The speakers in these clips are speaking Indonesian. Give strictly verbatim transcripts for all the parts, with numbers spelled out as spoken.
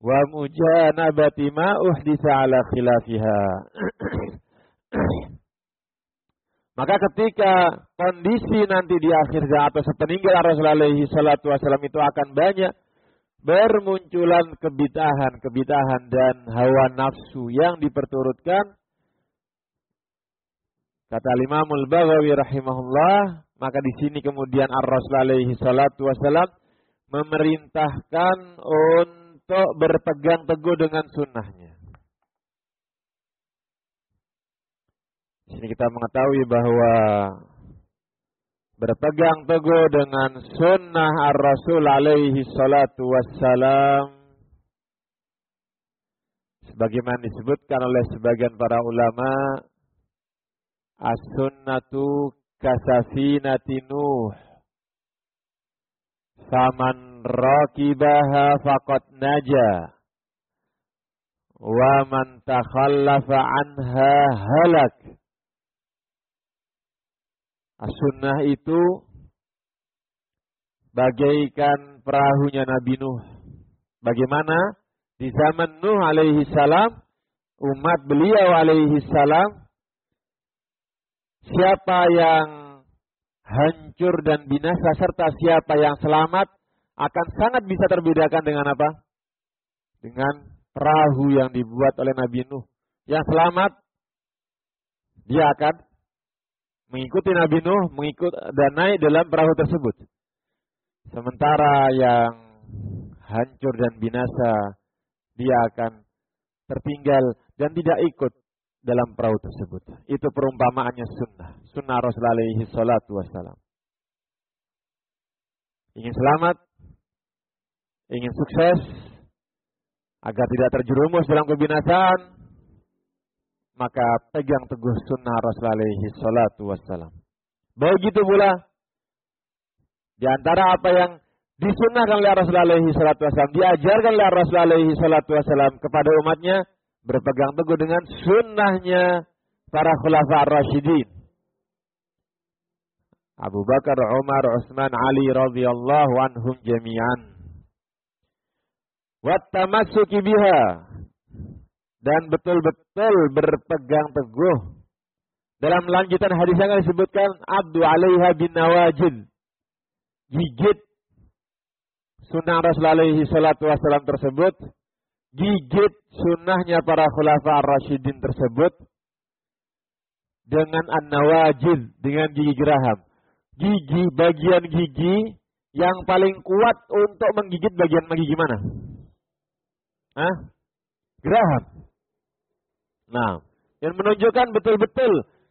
wa mujanabati ma uhditsa ala khilafiha. Maka ketika kondisi nanti di akhir zaman atau sepeninggal Rasulullah alaihi salatu wasallam itu akan banyak bermunculan kebid'ahan-kebid'ahan dan hawa nafsu yang diperturutkan, kata Imam Al-Baghawi rahimahullah, maka di sini kemudian Ar-Rasul alaihi salatu wasallam memerintahkan untuk berpegang teguh dengan sunnahnya. Di sini kita mengetahui bahwa berpegang teguh dengan sunnah Ar-Rasul alaihi salatu wassalam, sebagaimana disebutkan oleh sebagian para ulama, as-sunnatu kasafinati Nuh, faman rakibaha faqad naja, wa man takhallafa anha halak. As-sunnah itu bagaikan perahunya Nabi Nuh. Bagaimana di zaman Nuh alaihi salam, umat beliau alaihi salam, siapa yang hancur dan binasa serta siapa yang selamat akan sangat bisa terbedakan dengan apa? Dengan perahu yang dibuat oleh Nabi Nuh. Yang selamat, dia akan mengikuti Nabi Nuh, mengikut dan naik dalam perahu tersebut. Sementara yang hancur dan binasa, dia akan tertinggal dan tidak ikut dalam perahu tersebut. Itu perumpamaannya sunnah. Sunnah Rasulullah alaihi salatu wassalam. Ingin selamat, ingin sukses, agar tidak terjerumus dalam kebinasaan, maka pegang teguh sunnah Rasulullah alaihi salatu wassalam. Begitu pula di antara apa yang disunnahkan oleh Rasulullah alaihi salatu wassalam, diajarkan oleh Rasulullah alaihi salatu wassalam kepada umatnya, berpegang teguh dengan sunnahnya para khulafa ar-rasyidin. Abu Bakar, Umar, Utsman, Ali radhiyallahu anhum jami'an. Wa tamassuki biha, dan betul-betul berpegang teguh. Dalam lanjutan hadis yang disebutkan, abdu alaiha bin nawajid, gigit sunnah Rasulullah alaihi salatu wassalam tersebut, gigit sunnahnya para khulafa ar-rasyidin tersebut dengan an-nawajid, dengan gigi geraham. Gigi, bagian gigi yang paling kuat untuk menggigit bagian gigi mana? Hah? Geraham. Nah, yang menunjukkan betul-betul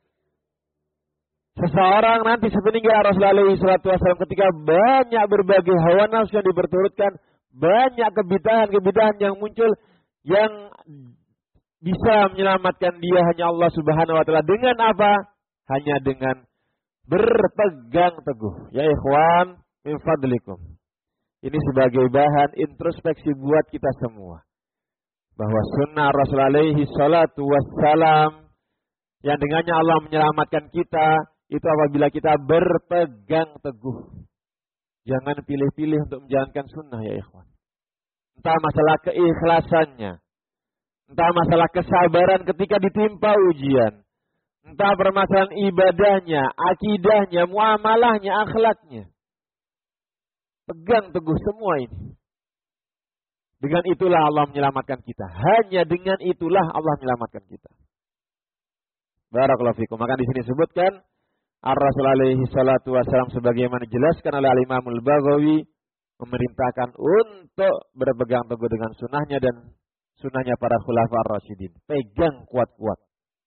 seseorang nanti sepeninggal Rasulullah alaihi salatu wassalam, ketika banyak berbagai hawa nafsu yang diperturutkan, banyak kebidahan-kebidahan yang muncul, yang bisa menyelamatkan dia hanya Allah Subhanahu wa taala. Dengan apa? Hanya dengan berpegang teguh. Ya ikhwan, min fadlikum. Ini sebagai bahan introspeksi buat kita semua, bahwa sunnah Rasulullah alaihi salatu wassalam yang dengannya Allah menyelamatkan kita, itu apabila kita berpegang teguh. Jangan pilih-pilih untuk menjalankan sunnah ya ikhwan. Entah masalah keikhlasannya, entah masalah kesabaran ketika ditimpa ujian, entah permasalahan ibadahnya, akidahnya, muamalahnya, akhlaknya. Pegang teguh semua ini. Dengan itulah Allah menyelamatkan kita. Hanya dengan itulah Allah menyelamatkan kita. Barakallahu fikum. Maka di sini disebutkan Ar-Rasul alaihi salatu wassalam sebagaimana dijelaskan oleh Al-Imam Al-Baghawi, memerintahkan untuk berpegang teguh dengan sunnahnya dan sunnahnya para khulafa ar-rasyidin. Pegang kuat-kuat.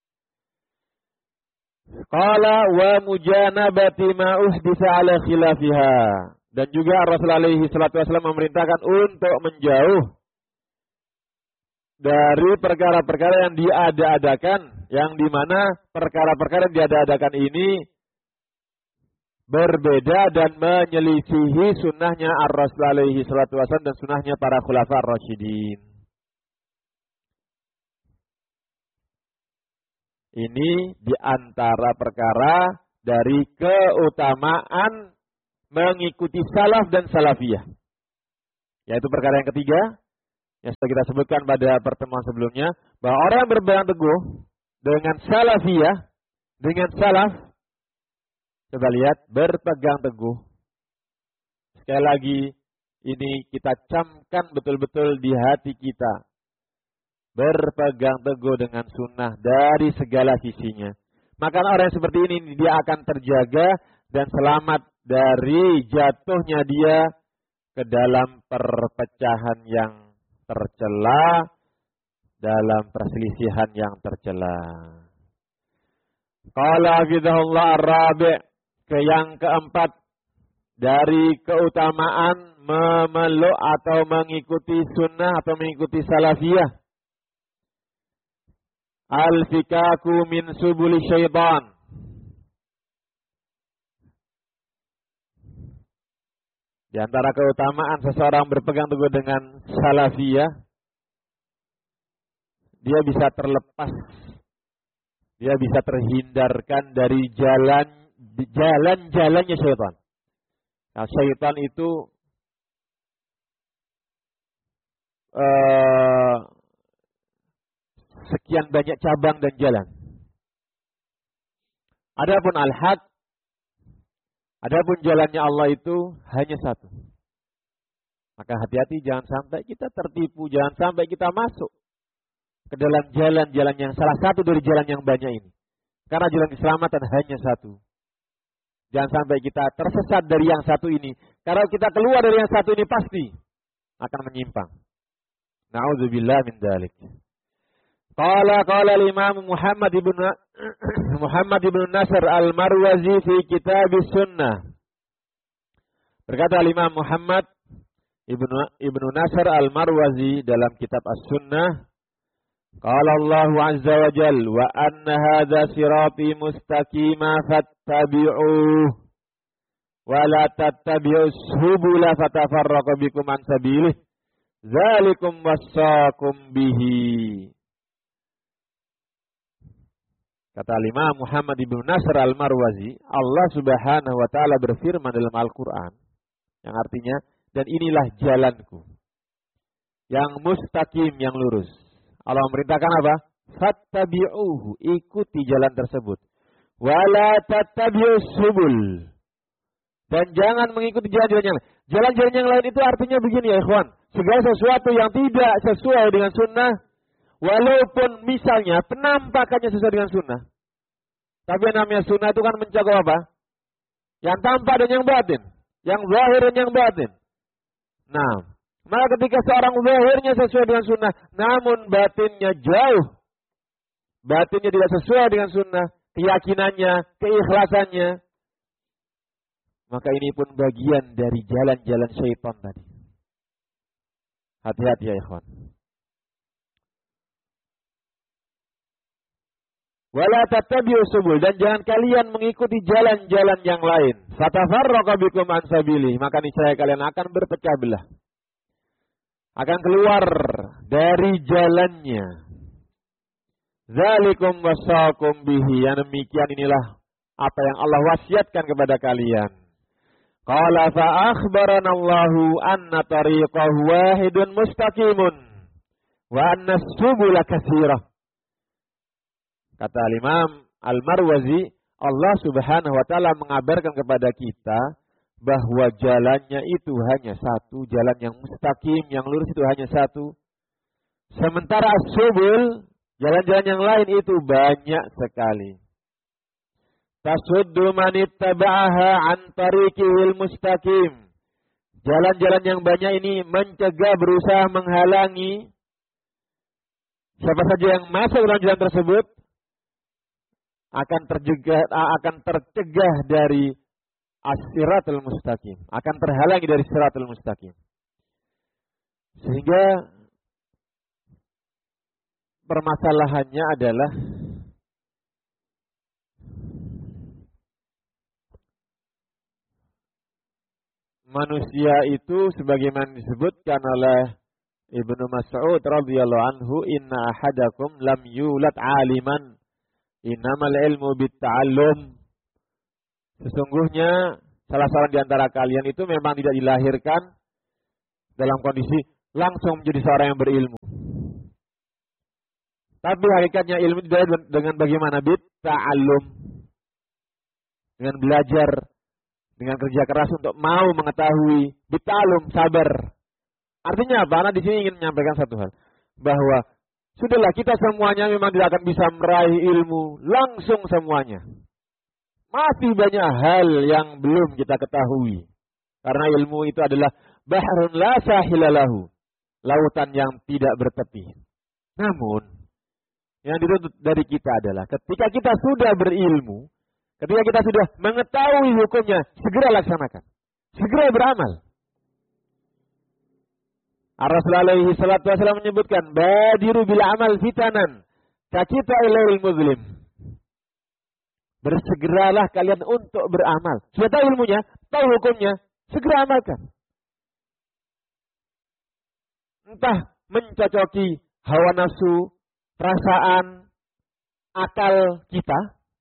Qala wa mujanabati ma uhditsa ala khilafiha. Dan juga Rasulullah alaihi salatu wassalam memerintahkan untuk menjauh dari perkara-perkara yang diada-adakan, yang dimana perkara-perkara yang diada-adakan ini berbeda dan menyelisihi sunnahnya Ar-Rasul alaihi salatu wassalam dan sunnahnya para khulafa ar-rasyidin. Ini diantara perkara dari keutamaan mengikuti salaf dan salafiyah. Yaitu perkara yang ketiga, yang sudah kita sebutkan pada pertemuan sebelumnya, bahwa orang yang berpegang teguh dengan salafiyah, dengan salaf, coba lihat, berpegang teguh. Sekali lagi, ini kita camkan betul-betul di hati kita. Berpegang teguh dengan sunnah dari segala sisinya. Maka orang yang seperti ini, dia akan terjaga dan selamat dari jatuhnya dia ke dalam perpecahan yang tercela, dalam perselisihan yang tercela. Qala hafizahullah ar-rabi', ke yang keempat dari keutamaan memeluk atau mengikuti sunnah atau mengikuti salafiyah. Al-fikaku min subuli syaitan. Di antara keutamaan seseorang berpegang teguh dengan salafiyah, dia bisa terlepas, dia bisa terhindarkan dari jalan jalan-jalannya syaitan. Nah, syaitan itu uh, sekian banyak cabang dan jalan. Adapun al-haq, adapun jalannya Allah itu hanya satu. Maka hati-hati jangan sampai kita tertipu, jangan sampai kita masuk ke dalam jalan-jalan yang salah satu dari jalan yang banyak ini. Karena jalan keselamatan hanya satu. Jangan sampai kita tersesat dari yang satu ini. Karena kita keluar dari yang satu ini pasti akan menyimpang. Na'udzubillah min dzalik. Qala qala al-Imam Muhammad ibn Muhammad ibn Nasr al-Marwazi fi kitab sunnah. Berkata al-Imam Muhammad ibn ibn Nasr al-Marwazi dalam kitab As-Sunnah, qala Allah azza wa jalla wa anna hadza sirati mustaqima fattabi'uhu wa la tattabi'us subula fatafarraqu bikum an sabilihi dzalikum wassaqum bihi. Kata Imam Muhammad ibn Nasr al-Marwazi, Allah subhanahu wa ta'ala berfirman dalam Al-Quran, yang artinya, dan inilah jalanku, yang mustaqim, yang lurus. Allah memerintahkan apa? Fattabi'uhu, ikuti jalan tersebut. Wala tattabi'us subul, dan jangan mengikuti jalan-jalan yang lain. Jalan-jalan yang lain itu artinya begini ya ikhwan, segala sesuatu yang tidak sesuai dengan sunnah, walaupun misalnya penampakannya sesuai dengan sunnah. Tapi yang namanya sunnah itu kan mencakup apa? Yang tampak dan yang batin. Yang zahir dan yang batin. Nah, maka ketika seorang zahirnya sesuai dengan sunnah, namun batinnya jauh. Batinnya tidak sesuai dengan sunnah. Keyakinannya, keikhlasannya. Maka ini pun bagian dari jalan-jalan syaitan tadi. Hati-hati ya ikhwan. Wala tattabi'u subul, dan jangan kalian mengikuti jalan-jalan yang lain. Fatafarraqa bikum an sabili, maka niscaya kalian akan berpecah belah. Akan keluar dari jalannya. Zalikum wasaqum bihi, yang demikian inilah apa yang Allah wasiatkan kepada kalian. Qala fa akhbarana Allahu anna tariqahu wahidun mustaqimun wa anna subula katsirah. Kata Imam Al-Marwazi, Allah subhanahu wa ta'ala mengabarkan kepada kita bahwa jalannya itu hanya satu, jalan yang mustaqim, yang lurus itu hanya satu. Sementara as-subul, jalan-jalan yang lain itu banyak sekali. Tasuddu man ittaba'aha an tariqihil mustaqim. Jalan-jalan yang banyak ini mencegah, berusaha menghalangi siapa saja yang masuk dalam jalan tersebut akan tercegah akan tercegah dari as-siratul mustaqim, akan terhalangi dari siratul mustaqim. Sehingga permasalahannya adalah manusia itu sebagaimana disebutkan oleh Ibnu Mas'ud radhiyallahu anhu, inna ahadakum lam yulad aliman innamal ilmu bitta'allum. Sesungguhnya salah seorang di antara kalian itu memang tidak dilahirkan dalam kondisi langsung menjadi seorang yang berilmu. Tapi hakikatnya ilmu itu dengan bagaimana? Bit ta'allum. Dengan belajar, dengan kerja keras untuk mau mengetahui. Bit ta'allum, sabar. Artinya apa? Anak di sini ingin menyampaikan satu hal, bahwa sudahlah kita semuanya memang tidak akan bisa meraih ilmu langsung semuanya. Masih banyak hal yang belum kita ketahui. Karena ilmu itu adalah bahrun la sahilalahu, lautan yang tidak bertepi. Namun yang dituntut dari kita adalah ketika kita sudah berilmu, ketika kita sudah mengetahui hukumnya, segera laksanakan, segera beramal. Ar-Rasul alaihi salatu wasallam menyebutkan, badiru bil amal fitanan, kacita ilail muslim. Bersegeralah kalian untuk beramal. Sudah tahu ilmunya, tahu hukumnya, segera amalkan. Entah mencocoki hawa nafsu, perasaan, akal kita,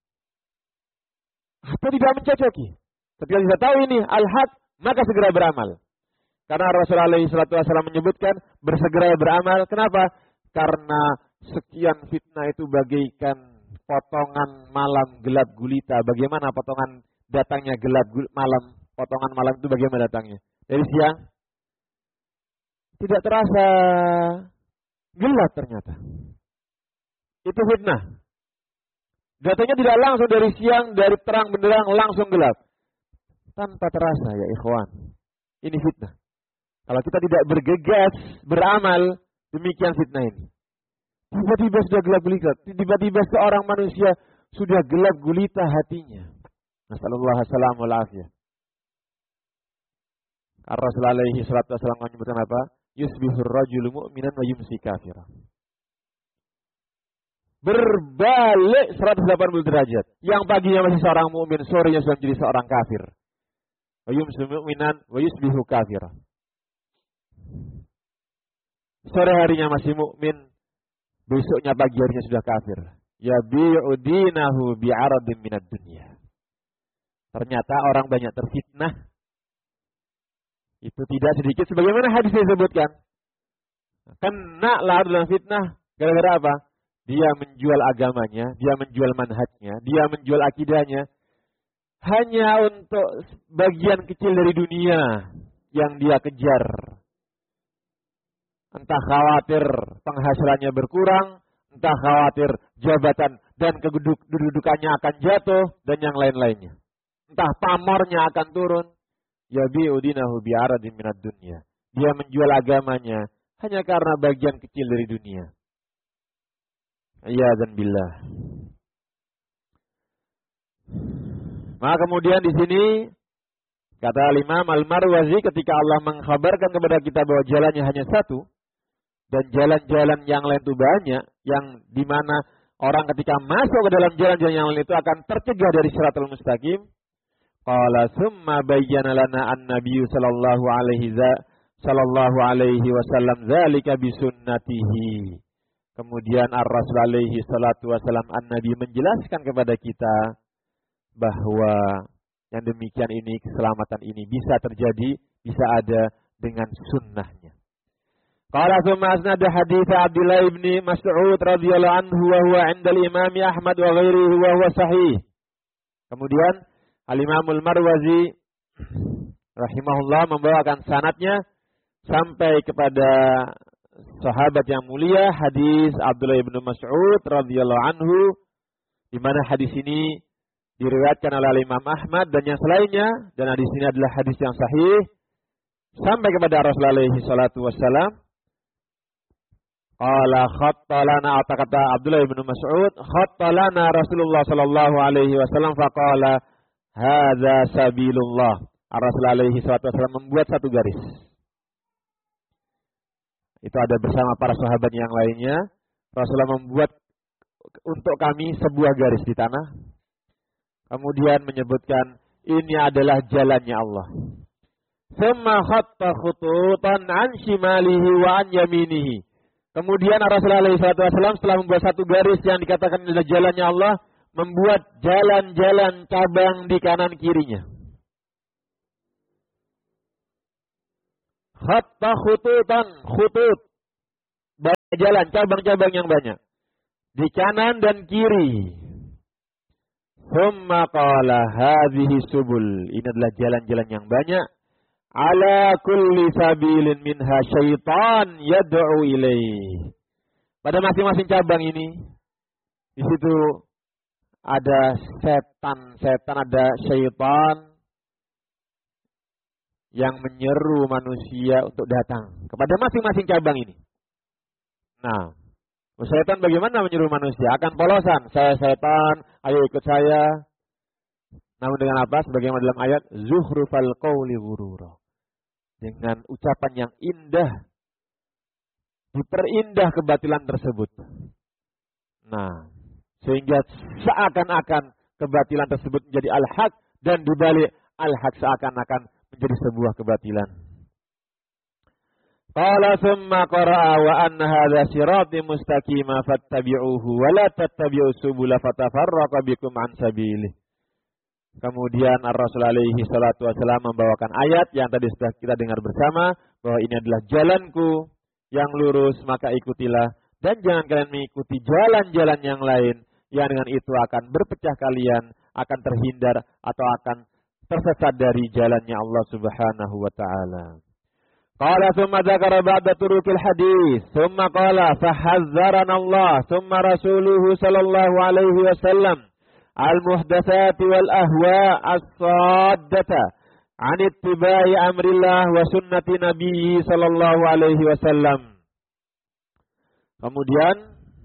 atau tidak mencocoki. Ketika kita tahu ini al-haq, maka segera beramal. Karena Rasulullah shallallahu alaihi wasallam menyebutkan bersegera beramal. Kenapa? Karena sekian fitnah itu bagaikan potongan malam gelap gulita. Bagaimana potongan datangnya gelap malam? Potongan malam itu bagaimana datangnya? Dari siang tidak terasa gelap ternyata. Itu fitnah. Datangnya tidak langsung dari siang, dari terang benderang langsung gelap. Tanpa terasa ya ikhwan. Ini fitnah. Kalau kita tidak bergegas, beramal, demikian fitnah ini. Tiba-tiba sudah gelap gulita. Tiba-tiba seorang manusia sudah gelap gulita hatinya. Nasallallahu alaihi wasallam. Ar-Rasul alaihi salatu wasallam menyebutkan apa? Yusbihur rajulu mu'minan wa yumsi kafiran. Berbalik seratus delapan puluh derajat. Yang paginya masih seorang mukmin, sorenya sudah menjadi seorang kafir. Wa yumsi mu'minan wa yusbihu kafiran. Sore harinya masih mukmin, besoknya pagi harinya sudah kafir. Ya bi'udinahu bi'aradin minad dunya. Ternyata orang banyak terfitnah. Itu tidak sedikit sebagaimana hadis disebutkan. Kena lah dalam fitnah gara-gara apa? Dia menjual agamanya, dia menjual manhajnya, dia menjual akidahnya hanya untuk bagian kecil dari dunia yang dia kejar. Entah khawatir penghasilannya berkurang, entah khawatir jabatan dan kedudukannya akan jatuh, dan yang lain-lainnya. Entah pamornya akan turun. Yabi'u dinahu bi'aradin minad dunya. Dia menjual agamanya hanya karena bagian kecil dari dunia. Iyadzan billah. Maka kemudian di sini kata Imam Al-Marwazi ketika Allah mengkhabarkan kepada kita bahwa jalannya hanya satu, dan jalan-jalan yang lain itu banyak, yang dimana orang ketika masuk ke dalam jalan-jalan yang lain itu akan tercegah dari Shiratal Mustaqim. Qala summa bayyana lana an-nabiyyu sallallahu alaihi sallallahu alaihi wasallam dzalika bi sunnatihi. Kemudian Ar-Rasul alaihi salatu wasallam an-nabi menjelaskan kepada kita bahwa yang demikian ini, keselamatan ini bisa terjadi, bisa ada dengan sunnahnya. Qala thumma asnada hadits Abdullah bin Mas'ud radhiyallahu anhu wa huwa 'inda al-Imam Ahmad wa ghairihi wa huwa sahih. Kemudian Al-Imam Al-Marwazi rahimahullah membawakan sanadnya sampai kepada sahabat yang mulia, hadis Abdullah bin Mas'ud radhiyallahu anhu, di mana hadis ini diriwayatkan oleh Imam Ahmad dan yang selainnya, dan hadis ini adalah hadis yang sahih sampai kepada Rasulullah alaihi salatu wassalam. Qala khattalana, kata Abdullah bin Mas'ud, khattalana Rasulullah sallallahu alaihi wasallam faqala hadza sabilullah. Rasulullah alaihi salatu wasallam membuat satu garis. Itu ada bersama para sahabat yang lainnya. Rasulullah membuat untuk kami sebuah garis di tanah. Kemudian menyebutkan ini adalah jalannya Allah. Thumma khatta khututan an shimalihi wa an yaminihi. Kemudian Rasulullah alaihi salatu wasallam setelah membuat satu garis yang dikatakan adalah jalannya Allah, membuat jalan-jalan cabang di kanan kirinya. Khatta khututan, khutut. Banyak jalan, cabang-cabang yang banyak. Di kanan dan kiri. Thumma qala hadhihi subul. Ini adalah jalan-jalan yang banyak. Ala kulli sabilin minha syaitan yad'u ilaih. Pada masing-masing cabang ini, di situ ada setan-setan, ada syaitan yang menyeru manusia untuk datang kepada masing-masing cabang ini. Nah, syaitan bagaimana menyeru manusia? Akan polosan. Saya setan, ayo ikut saya. Namun dengan apa? Sebagaimana dalam ayat, zuhrufal qawli ghurura. Dengan ucapan yang indah, diperindah kebatilan tersebut. Nah, sehingga seakan-akan kebatilan tersebut menjadi al-haq, dan dibalik al-haq seakan-akan menjadi sebuah kebatilan. Qala thumma qara'a wa anna hadha sirati mustaqima fattabi'uhu wa la tattabi'us subula fatafarraqa bikum an sabilih. Kemudian Ar-Rasul alaihi salatu wasallam membawakan ayat yang tadi sudah kita dengar bersama, bahwa ini adalah jalanku yang lurus, maka ikutilah, dan jangan kalian mengikuti jalan-jalan yang lain yang dengan itu akan berpecah kalian, akan terhindar atau akan tersesat dari jalannya Allah Subhanahu wa taala. Qala thumma dzakara ba'da turukil hadis, thumma qala fahazzarana Allah, thumma rasuluhu sallallahu alaihi wasallam al-muhdatsati wal ahwa as-saddata an ittiba'i amrillah wa sunnati nabiyyi sallallahu alaihi wasallam. Kemudian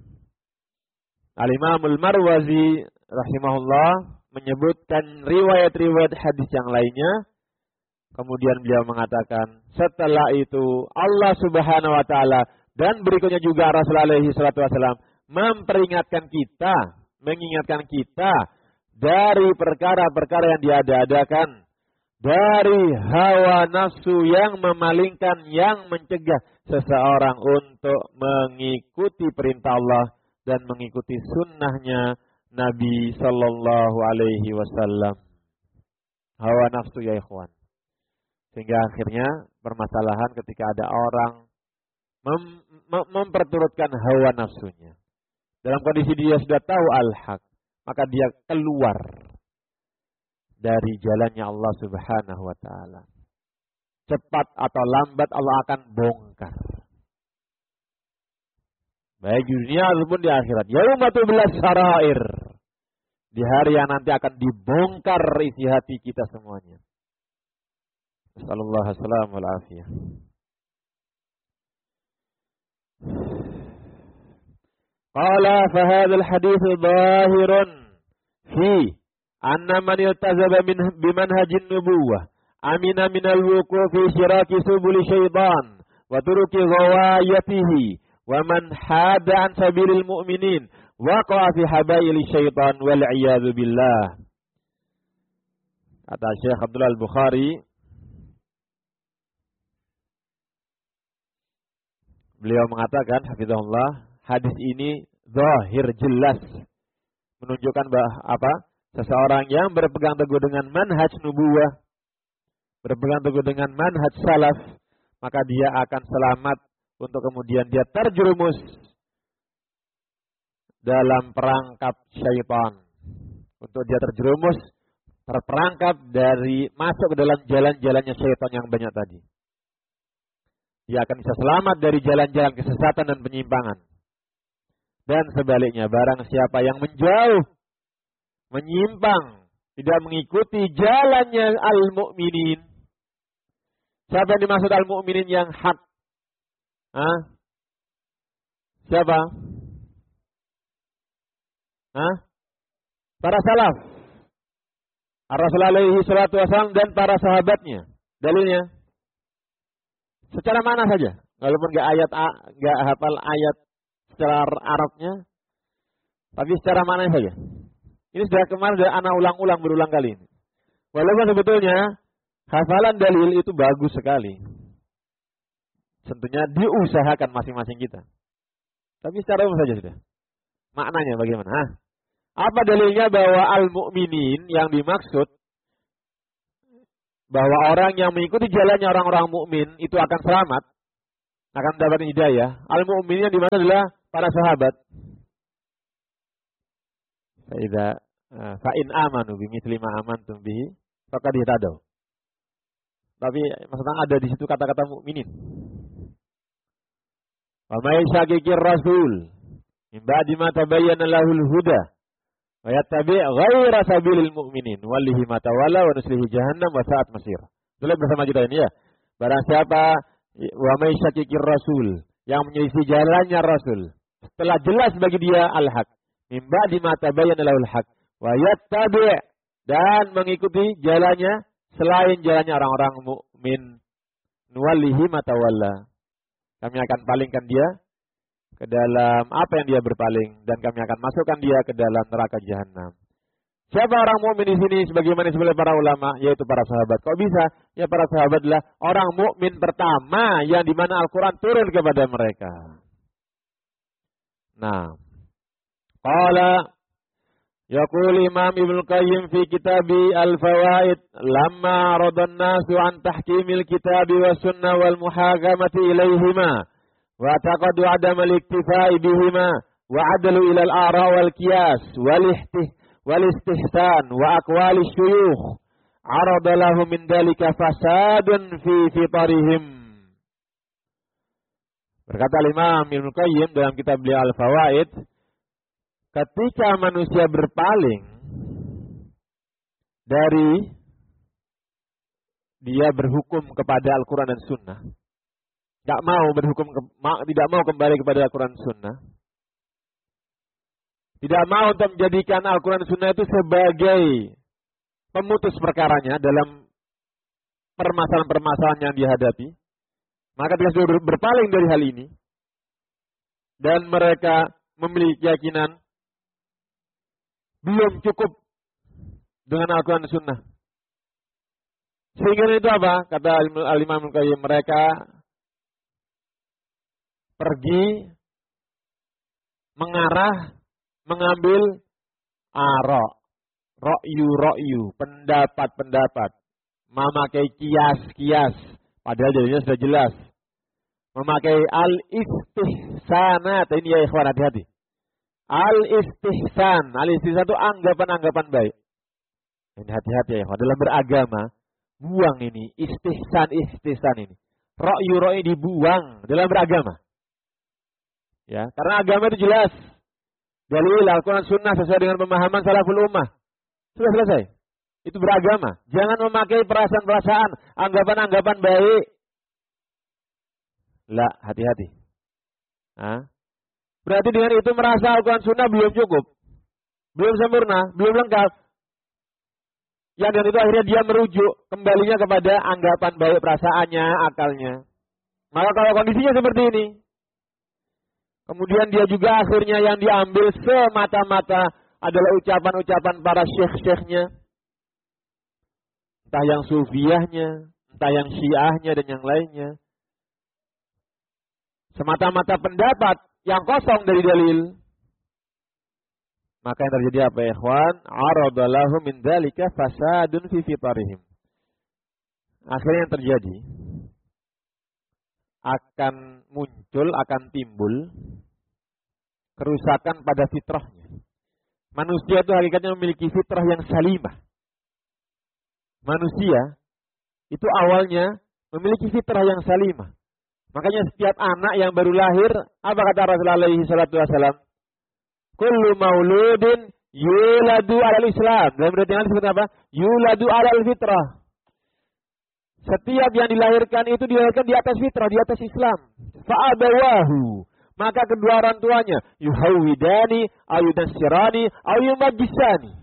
Al-Imam Al-Marwazi rahimahullah menyebutkan riwayat-riwayat hadis yang lainnya. Kemudian beliau mengatakan, setelah itu Allah Subhanahu wa taala dan berikutnya juga Rasulullah alaihi salatu wasallam memperingatkan kita, mengingatkan kita dari perkara-perkara yang diada-adakan, dari hawa nafsu yang memalingkan, yang mencegah seseorang untuk mengikuti perintah Allah dan mengikuti sunnahnya Nabi sallallahu alaihi wasallam. Hawa nafsu ya ikhwan. Sehingga akhirnya permasalahan ketika ada orang mem mem memperturutkan hawa nafsunya. Dalam kondisi dia sudah tahu al-haq, maka dia keluar dari jalannya Allah Subhanahu wa taala. Cepat atau lambat Allah akan bongkar. Baik di dunia ataupun di akhirat. Yauma tublas sarair. Di hari yang nanti akan dibongkar isi hati kita semuanya. Sallallahu alaihi wasallam wal afiyah. Qala fa hadzal hadits dhahirun fi anna man iltazama min bimanhajin nubuwah amina minal wuqu' fi syiraki subul syaitan wa turuki ghawayatihi wa man hada an sabilil mu'minin waqa'a fi habail syaitan wal iyad billah. Kata Syekh Abdullah Al-Bukhari, beliau mengatakan hafizahullah, hadis ini zahir jelas menunjukkan bahwa apa? Seseorang yang berpegang teguh dengan manhaj nubuwah, berpegang teguh dengan manhaj salaf, maka dia akan selamat untuk kemudian dia terjerumus dalam perangkap syaitan. Untuk dia terjerumus, terperangkap dari masuk ke dalam jalan-jalannya syaitan yang banyak tadi. Dia akan bisa selamat dari jalan-jalan kesesatan dan penyimpangan. Dan sebaliknya, barang siapa yang menjauh, menyimpang, tidak mengikuti jalannya al-mu'minin. Siapa yang dimaksud al-mu'minin yang hak? Hah? Siapa? Hah? Para salaf. Ar-Rasul alaihi salatu wasallam dan para sahabatnya. Dalilnya secara mana saja, walaupun gak ayat gak hafal ayat secara Arabnya, tapi secara mana saja. Ini sudah kemarin sudah anak ulang-ulang berulang kali ini. Walaupun sebetulnya hafalan dalil itu bagus sekali. Tentunya diusahakan masing-masing kita. Tapi secara umum saja sudah. Maknanya bagaimana? Hah? Apa dalilnya bahwa al-mu'minin yang dimaksud bahwa orang yang mengikuti jalannya orang-orang mukmin itu akan selamat, akan mendapatkan hidayah. Al-mu'min yang dimana adalah para sahabat. Faida fa in amanu bimithli ma amantum bihi faqad ihtadaw. Tapi maksudnya ada di situ kata-kata mukminin. Wa may syaqiqir rasul min ba'di ma tabayyana lahul huda wa yattabi' ghaira sabilil mu'minin wallahi ma tawalla wa nuslihi jahannam wa sa'at masir. Tulis bersama kita ini ya. Barang siapa wa may syaqiqir rasul yang menyelisih jalannya rasul setelah jelas bagi dia al-haq min ba'di ma tabayyana lahul haq wa yattabi' dan mengikuti jalannya selain jalannya orang-orang mukmin, nuwallihi ma tawalla. Kami akan palingkan dia ke dalam apa yang dia berpaling dan kami akan masukkan dia ke dalam neraka jahanam. Siapa orang mukmin di sini sebagaimana disebut para ulama yaitu para sahabat. Kok bisa? Ya para sahabat adalah orang mukmin pertama yang di mana Al-Qur'an turun kepada mereka. Nah, qala yaqul Imam Ibnu Qayyim fi kitabi Al-Fawaid lamma radan nasu an tahkimil kitabi was sunnah wal muhakamati ilaihima wa taqadu adam al-iktifai bihima wa adalu ila al-ara wal qiyas wal ihtih wal istihsan wa aqwali syuyukh arada lahum min dalika fasadun fi fitarihim. Berkata Imam Ibnu Qayyim dalam kitab beliau Al-Fawaid, ketika manusia berpaling dari dia berhukum kepada Al-Quran dan Sunnah, tidak mau berhukum, tidak mau kembali kepada Al-Quran dan Sunnah, tidak mau untuk menjadikan Al-Quran dan Sunnah itu sebagai pemutus perkaranya dalam permasalahan-permasalahan yang dihadapi, maka dia sudah berpaling dari hal ini dan mereka memiliki keyakinan belum cukup dengan Al-Quran dan Sunnah. Sehingga itu apa? Kata Al-Imam Al-Qayyim, mereka pergi mengarah, mengambil ara, ro'yu, ro'yu, pendapat-pendapat, memakai kias-kias, padahal jadinya sudah jelas. Memakai al-istihsanat, ini ya ikhwan, hati-hati. Al-istihsan. Al-istihsan itu anggapan-anggapan baik. Ini hati-hati ya. Dalam beragama, buang ini. Istihsan-istihsan ini. Ro'yu-ro'yu dibuang dalam beragama. Ya, karena agama itu jelas. Dalil Al-Quran Sunnah sesuai dengan pemahaman salaful ummah. Sudah selesai. Itu beragama. Jangan memakai perasaan-perasaan, anggapan-anggapan baik. Lah, hati-hati. Hah? Berarti dengan itu merasa Al-Quran Sunnah belum cukup. Belum sempurna, belum lengkap. Yang dengan itu akhirnya dia merujuk kembalinya kepada anggapan baik perasaannya, akalnya. Maka kalau kondisinya seperti ini, kemudian dia juga akhirnya yang diambil semata-mata adalah ucapan-ucapan para syekh-syekhnya. Entah yang sufiyahnya, entah yang syiahnya dan yang lainnya. Semata-mata pendapat yang kosong dari dalil. Maka yang terjadi apa ya ikhwan? Aradalahu min dzalika fasadun fi fitarihim. Akhirnya yang terjadi akan muncul, akan timbul kerusakan pada fitrahnya. Manusia itu hakikatnya memiliki fitrah yang salimah. Manusia itu awalnya memiliki fitrah yang salimah. Makanya setiap anak yang baru lahir, apa kata Rasulullah alaihi salatu wasallam? Kullu mauludin yuladu alal Islam. Dalam riwayat yang disebut apa? Yuladu alal fitrah. Setiap yang dilahirkan itu dilahirkan di atas fitrah, di atas Islam. Fa'abawahu. Maka kedua orang tuanya, yuhawidani, ayudassirani, ayumajisani.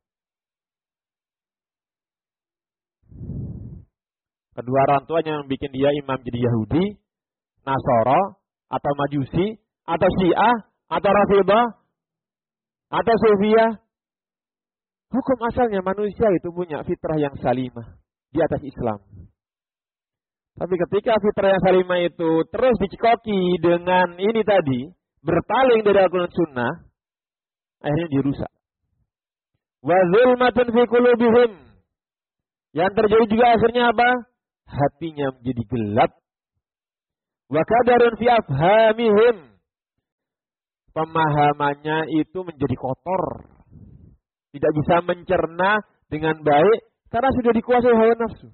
Kedua orang tuanya yang bikin dia imam jadi Yahudi, Nasara, atau Majusi, atau Syiah, atau Rafidah, atau Sufiyah. Hukum asalnya manusia itu punya fitrah yang salimah di atas Islam. Tapi ketika fitrah yang salimah itu terus dicekoki dengan ini tadi, berpaling dari Al-Quran Sunnah, akhirnya dirusak. Wa zulmatun fi qulubihim. Yang terjadi juga akhirnya apa? Hatinya menjadi gelap. Wa kadarun fi afhamihim. Pemahamannya itu menjadi kotor. Tidak bisa mencerna dengan baik karena sudah dikuasai hawa nafsu.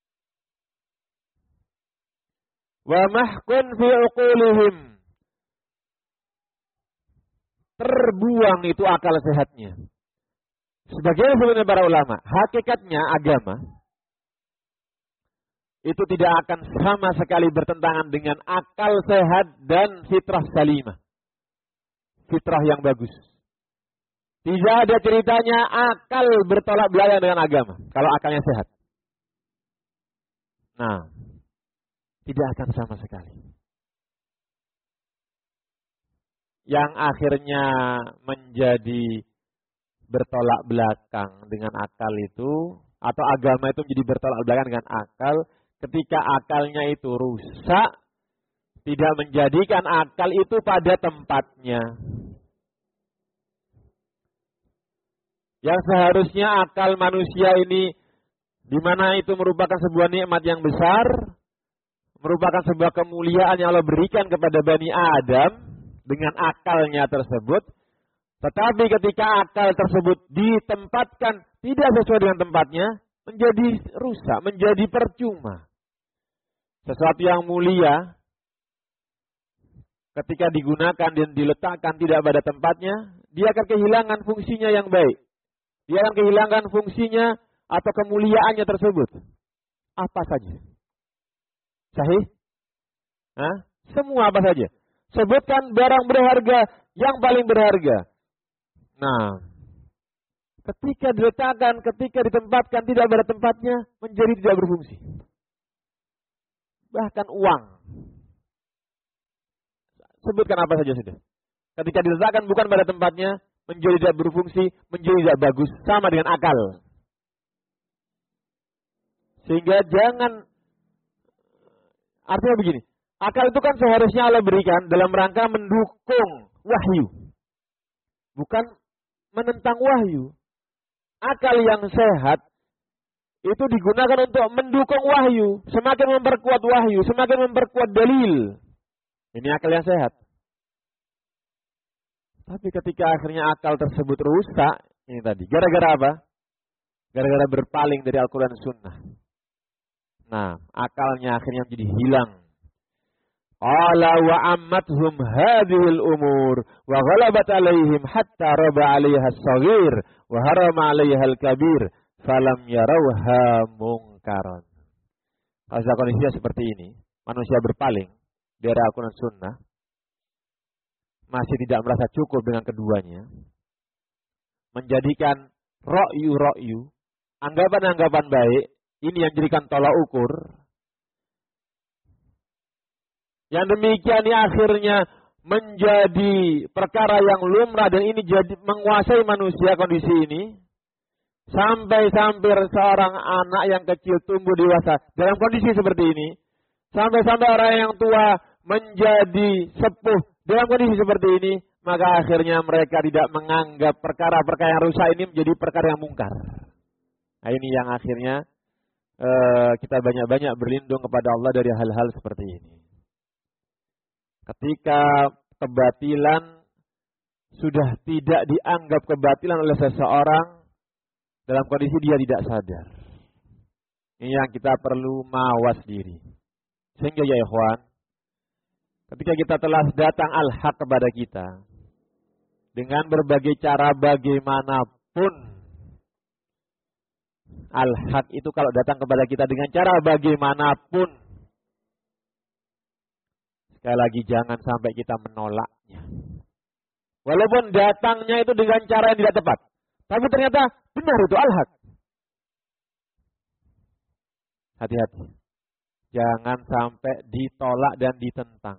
Wa mahkun fi uqulihim. Terbuang itu akal sehatnya. Sebagian sebenarnya para ulama, hakikatnya agama itu tidak akan sama sekali bertentangan dengan akal sehat dan fitrah salimah. Fitrah yang bagus. Tidak ada ceritanya akal bertolak belakang dengan agama. Kalau akalnya sehat. Nah, tidak akan sama sekali. Yang akhirnya menjadi bertolak belakang dengan akal itu, atau agama itu menjadi bertolak belakang dengan akal, ketika akalnya itu rusak, tidak menjadikan akal itu pada tempatnya. Yang seharusnya akal manusia ini, di mana itu merupakan sebuah nikmat yang besar, merupakan sebuah kemuliaan yang Allah berikan kepada Bani Adam dengan akalnya tersebut. Tetapi ketika akal tersebut ditempatkan tidak sesuai dengan tempatnya, menjadi rusak, menjadi percuma. Sesuatu yang mulia, ketika digunakan dan diletakkan tidak pada tempatnya, dia akan kehilangan fungsinya yang baik. Dia akan kehilangan fungsinya atau kemuliaannya tersebut. Apa saja? Sahih? Hah? Semua apa saja? Sebutkan barang berharga yang paling berharga. Nah, ketika diletakkan, ketika ditempatkan tidak pada tempatnya, menjadi tidak berfungsi. Bahkan uang. Sebutkan apa saja sudah. Ketika diletakkan bukan pada tempatnya, menjadi tidak berfungsi, menjadi tidak bagus. Sama dengan akal. Sehingga jangan, artinya begini, akal itu kan seharusnya Allah berikan dalam rangka mendukung wahyu. Bukan menentang wahyu. Akal yang sehat itu digunakan untuk mendukung wahyu. Semakin memperkuat wahyu, semakin memperkuat dalil. Ini akal yang sehat. Tapi ketika akhirnya akal tersebut rusak, ini tadi, gara-gara apa? Gara-gara berpaling dari Al-Quran dan Sunnah. Nah, akalnya akhirnya menjadi hilang. Ala wa ammathum hadhil umur wa ghalabat alaihim hatta raba alaiha as-saghir wa harama alaiha al-kabir falam yarawha mungkaran. Kalau kondisinya seperti ini, manusia berpaling dari Al-Quran dan Sunnah, masih tidak merasa cukup dengan keduanya, menjadikan ra'yu-ra'yu, anggapan-anggapan baik, ini yang jadikan tolak ukur. Yang demikian ini akhirnya menjadi perkara yang lumrah dan ini jadi menguasai manusia kondisi ini. Sampai-sampai seorang anak yang kecil tumbuh dewasa dalam kondisi seperti ini. Sampai-sampai orang yang tua menjadi sepuh dalam kondisi seperti ini. Maka akhirnya mereka tidak menganggap perkara-perkara yang rusak ini menjadi perkara yang mungkar. Nah ini yang akhirnya uh, kita banyak-banyak berlindung kepada Allah dari hal-hal seperti ini. Ketika kebatilan sudah tidak dianggap kebatilan oleh seseorang dalam kondisi dia tidak sadar. Ini yang kita perlu mawas diri. Sehingga ya ikhwan, ketika kita telah datang al-haq kepada kita, dengan berbagai cara bagaimanapun, al-haq itu kalau datang kepada kita dengan cara bagaimanapun, sekali lagi jangan sampai kita menolaknya. Walaupun datangnya itu dengan cara yang tidak tepat. Tapi ternyata benar itu al-haq. Hati-hati. Jangan sampai ditolak dan ditentang.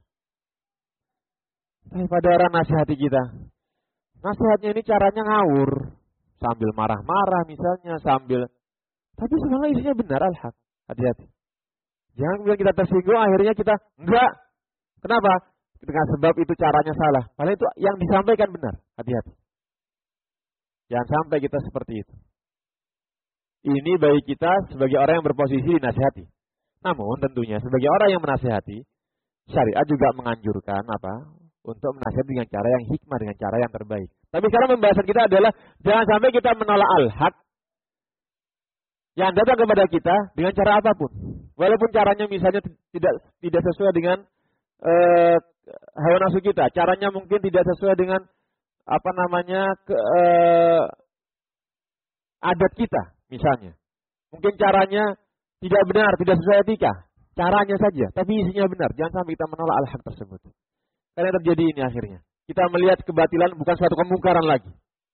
Tapi pada orang nasihati kita. Nasihatnya ini caranya ngawur. Sambil marah-marah misalnya. Sambil. Tapi sebenarnya isinya benar al-haq. Hati-hati. Jangan kemudian kita tersinggung akhirnya kita enggak. Kenapa? Dengan sebab itu caranya salah. Padahal itu yang disampaikan benar. Hati-hati. Jangan sampai kita seperti itu. Ini bagi kita sebagai orang yang berposisi dinasihati. Namun tentunya sebagai orang yang menasihati, syariat juga menganjurkan apa? Untuk menasihati dengan cara yang hikmah, dengan cara yang terbaik. Tapi sekarang pembahasan kita adalah jangan sampai kita menolak al-haq yang datang kepada kita dengan cara apapun. Walaupun caranya misalnya tidak tidak sesuai dengan uh, hawa nafsu kita, caranya mungkin tidak sesuai dengan apa namanya ke, uh, adat kita misalnya. Mungkin caranya tidak benar, tidak sesuai etika. Caranya saja, tapi isinya benar. Jangan sampai kita menolak al-haq tersebut. Karena yang terjadi ini akhirnya. Kita melihat kebatilan bukan suatu kemungkaran lagi.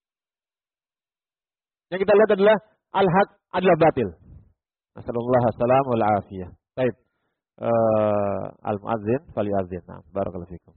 Yang kita lihat adalah al-haq adalah batil. Nasallallahu alaihi wal afiyah. Baik. Uh, al-muadzin falyadzin. Nah, barakallahu fikum.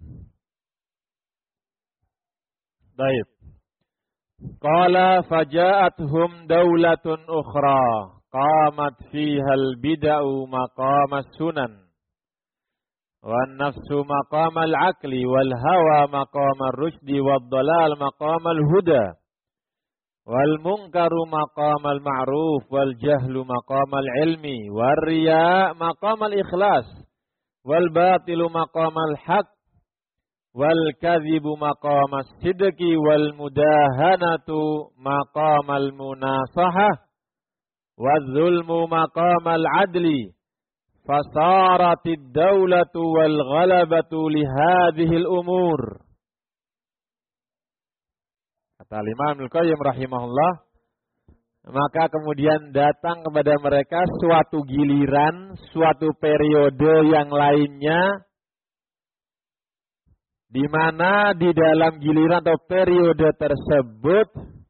Baik. Qala faja'atuhum daulatun ukhra qamat fiha al-bid'u maqamas sunan. Wan nafsu maqamal aqli wal hawa maqamal rusydi wad dalal maqamal huda wal munkaru maqamal ma'ruf wal jahlu maqamal ilmi war riya maqamal ikhlas wal batilu maqamal haq wal kadhibu maqamas sidqi wal mudahanatu maqamal munasahah wal zulmu maqamal adli fasaratid daulatu wal ghalabatu lihadhil umur. Kata Imam Al-Qayyim rahimahullah, maka kemudian datang kepada mereka suatu giliran, suatu periode yang lainnya, di mana di dalam giliran atau periode tersebut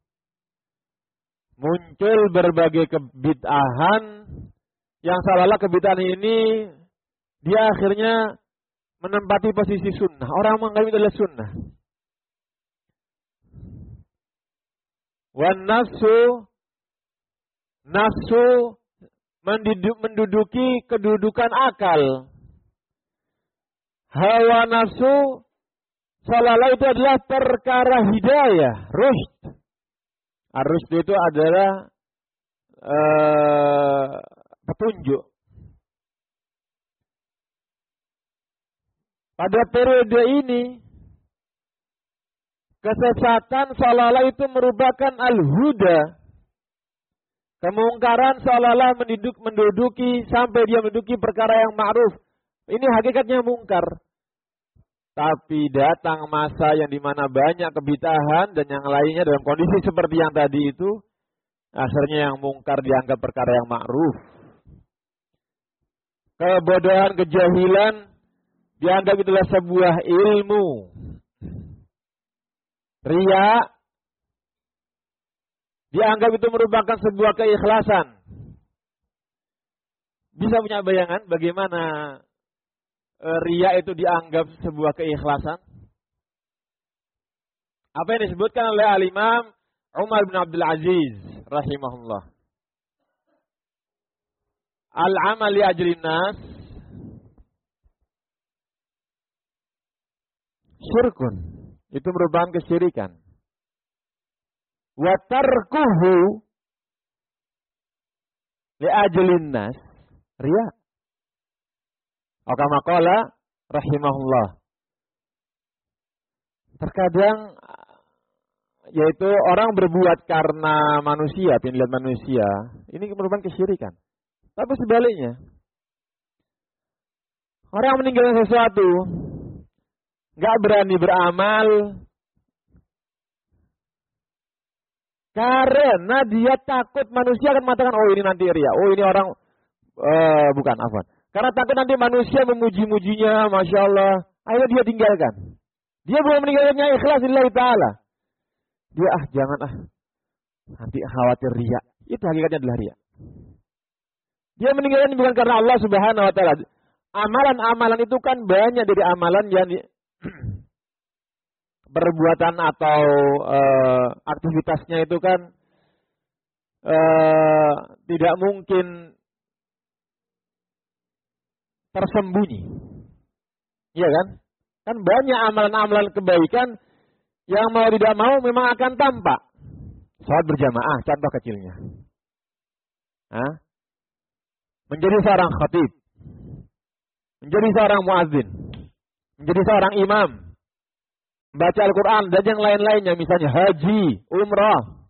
muncul berbagai kebid'ahan, yang seolah-olah kebid'ahan ini dia akhirnya menempati posisi sunnah. Orang menganggap itu adalah sunnah. Wan nafsu, nafsu menduduki kedudukan akal. Hawa nafsu seolah-olah itu adalah perkara hidayah, rusyd. Ar-rusyd itu adalah uh, petunjuk. Pada periode ini, kesesatan seolah-olah itu merupakan al-huda. Kemungkaran seolah-olah menduduk, menduduki sampai dia menduduki perkara yang ma'ruf. Ini hakikatnya mungkar. Tapi datang masa yang dimana banyak kebid'ahan dan yang lainnya dalam kondisi seperti yang tadi itu, akhirnya yang mungkar dianggap perkara yang ma'ruf. Kebodohan, kejahilan dianggap itulah sebuah ilmu. Riya dianggap itu merupakan sebuah keikhlasan. Bisa punya bayangan bagaimana e, riya itu dianggap sebuah keikhlasan? Apa yang disebutkan oleh Al-Imam Umar bin Abdul Aziz rahimahullah. Al-amal li ajrin nas syirkun. Itu merupakan kesyirikan. Wa tarkuhu li ajlin nas riya. Kama qala rahimahullah. Terkadang yaitu orang berbuat karena manusia, ingin lihat manusia, ini merupakan kesyirikan. Tapi sebaliknya, orang meninggalkan sesuatu, nggak berani beramal, karena dia takut manusia akan mengatakan, oh ini nanti riya, oh ini orang, uh, bukan, afwan. Karena takut nanti manusia memuji-mujinya, Masya Allah, akhirnya dia tinggalkan. Dia belum meninggalkannya ikhlas lillahi ta'ala. Dia, ah jangan ah, nanti khawatir riya. Itu hakikatnya adalah riya. Dia meninggalkan bukan karena Allah Subhanahu wa taala. Amalan-amalan itu kan banyak dari amalan yang perbuatan atau uh, aktivitasnya itu kan uh, tidak mungkin tersembunyi. Iya kan? Kan banyak amalan-amalan kebaikan yang mau tidak mau memang akan tampak. Salat berjamaah contoh kecilnya. Hah? Menjadi seorang khatib, menjadi seorang muadzin, menjadi seorang imam, baca Al-Quran dan yang lain-lainnya, misalnya haji, umrah.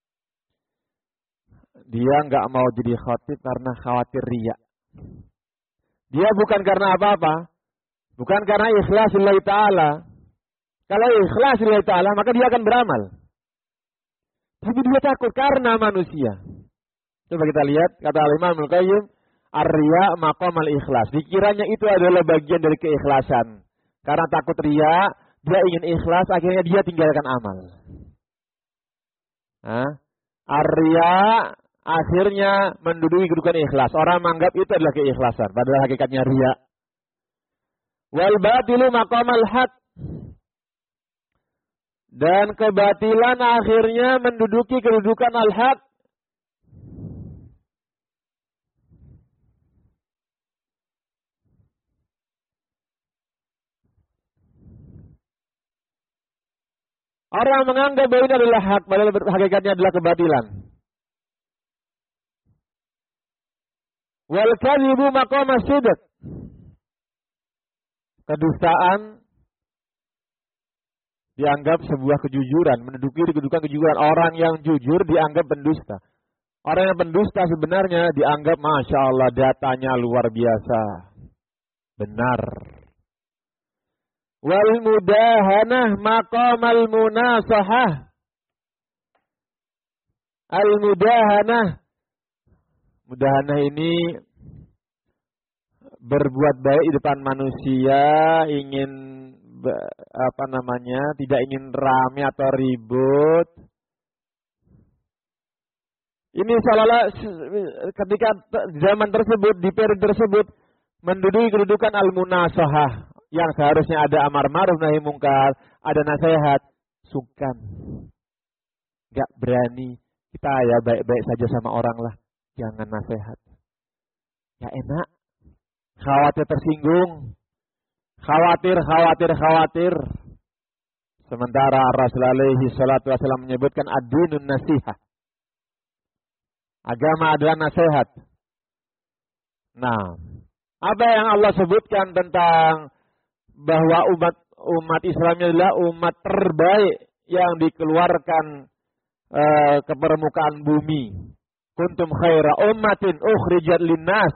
Dia nggak mau jadi khatib karena khawatir riya. Dia bukan karena apa-apa, bukan karena ikhlas lillahi ta'ala. Kalau ikhlas lillahi ta'ala, maka dia akan beramal. Tapi dia takut karena manusia. Coba kita lihat, kata Al-Imam Al-Qayyim, ar-riya maqam al-ikhlas. Dikiranya itu adalah bagian dari keikhlasan. Karena takut riya, dia ingin ikhlas, akhirnya dia tinggalkan amal. Hah? Ar-riya akhirnya menduduki kedudukan ikhlas. Orang menganggap itu adalah keikhlasan, padahal hakikatnya riya. Wal batilu maqam al-haq. Dan kebatilan akhirnya menduduki kedudukan al-haq. Orang menganggap bahwa ini adalah hak, padahal hakikatnya adalah kebatilan. Wal kadhibu maqam as-sidq. Kedustaan dianggap sebuah kejujuran, menduduki kedudukan kejujuran. Orang yang jujur dianggap pendusta. Orang yang pendusta sebenarnya dianggap, Masya Allah, datanya luar biasa. Benar. Wal mudahanah maqamal munasahah. Al mudahanah. Mudahanah ini berbuat baik di depan manusia, ingin apa namanya, tidak ingin rame atau ribut. Ini seolah-olah ketika zaman tersebut, di periode tersebut, menduduki kedudukan al-munasahah. Yang seharusnya ada amar ma'ruf nahi mungkar, ada nasihat, sungkan. Gak berani. Kita ya baik-baik saja sama orang lah. Jangan nasihat. Ya enak. Khawatir tersinggung. Khawatir, khawatir, khawatir. Sementara Rasulullah alaihi salatu wasallam menyebutkan ad-dinun nasihah. Agama adalah nasihat. Nah, apa yang Allah sebutkan tentang bahwa umat umat Islam adalah umat terbaik yang dikeluarkan uh, ke permukaan bumi. Kuntum khaira ummatin ukhrijat linnas.